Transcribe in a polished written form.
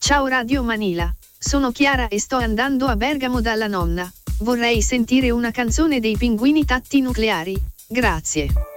Ciao Radio Manila, sono Chiara e sto andando a Bergamo dalla nonna. Vorrei sentire una canzone dei Pinguini Tatti Nucleari. Grazie.